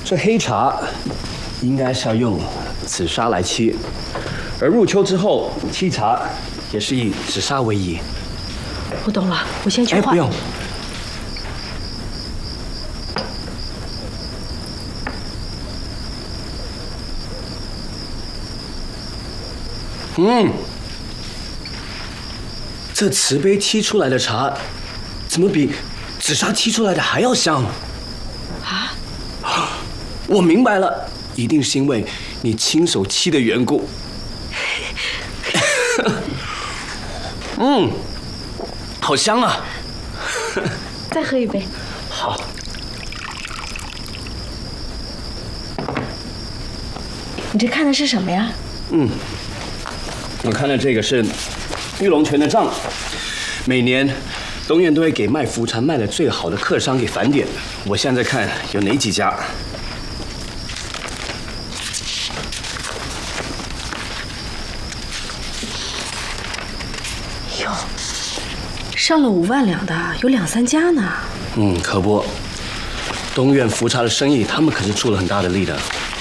这黑茶应该是要用紫砂来沏，而入秋之后沏茶也是以紫砂为宜。 我懂了，我先去换。 不用。这瓷杯沏出来的茶，怎么比紫砂沏出来的还要香？啊！我明白了，一定是因为你亲手沏的缘故。好香啊！ 再喝一杯。 好。 你这看的是什么呀？ 我看的这个是玉龙泉的账，每年东院都会给卖福茶卖的最好的客商给返点。我现在看有哪几家。 哟，上了5万两的有2、3家呢。 可不，东院福茶的生意，他们可是出了很大的力的。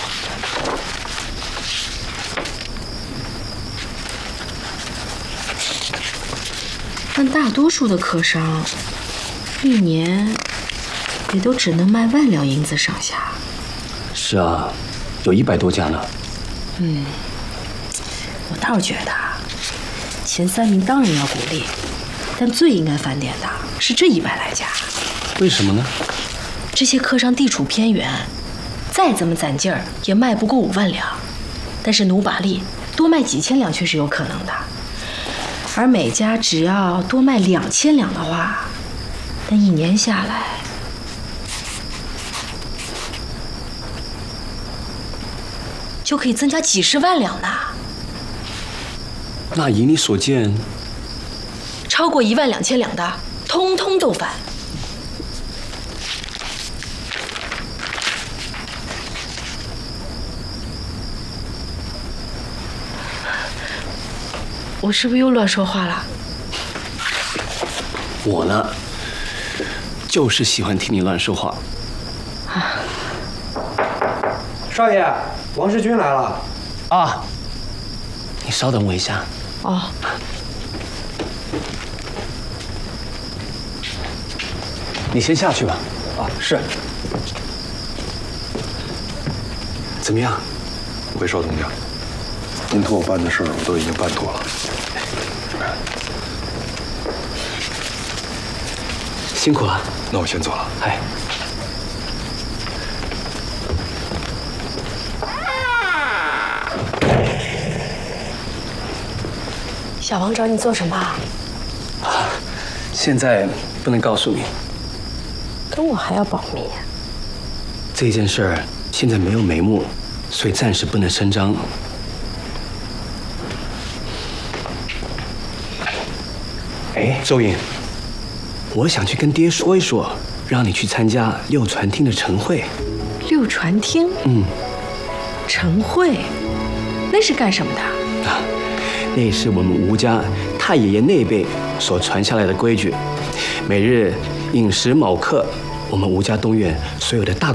但大多数的客商，一年也都只能卖1万两银子上下。 是啊，有100多家呢。 我倒是觉得，前3名当然要鼓励，但最应该返点的是这100来家。 为什么呢？ 这些客商地处偏远，再怎么攒劲儿也卖不过5万两，但是努把力多卖几千两却是有可能的。而每家只要多卖2000两的话，那1年下来，就可以增加几10万两呢。 那以你所见， 超过1万2千两的，通通都返。我是不是又乱说话了？ 我呢，就是喜欢听你乱说话。 少爷，王世军来了。 啊，你稍等我一下。 哦。 你先下去吧。 啊，是。 怎么样？ 回少东家，您托我办的事儿，我都已经办妥了。 辛苦了。 那我先走了。 哎。 小王找你做什么？ 现在不能告诉你。 跟我还要保密呀？ 这件事儿现在没有眉目，所以暂时不能声张。哎，周颖，我想去跟爹说一说，让你去参加六传厅的晨会。 六传厅？晨会，那是干什么的？ 啊，那是我们吴家太爷爷那辈所传下来的规矩，每日饮食卯刻，我们吴家东院所有的大